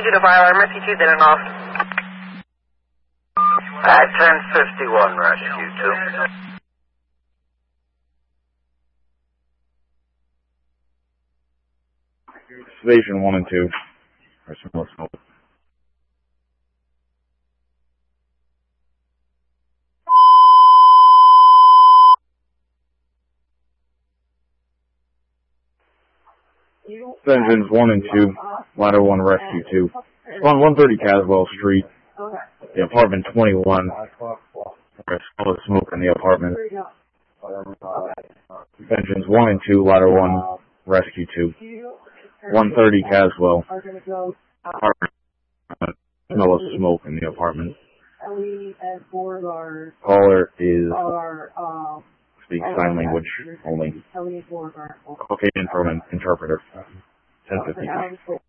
to fire alarm, Rescue 2, then and off. 1051, Rescue 2. Station 1 and 2. There's some more smoke. Engines 1 and 2, Ladder 1, Rescue 2. On 130 Caswell Street, the apartment 21. There's all the smoke in the apartment. Engines 1 and 2, Ladder 1, Rescue 2. 130 Caswell. Apartment. Smell of smoke in the apartment. Caller is speak sign language only. Caucasian from an interpreter. 10:50.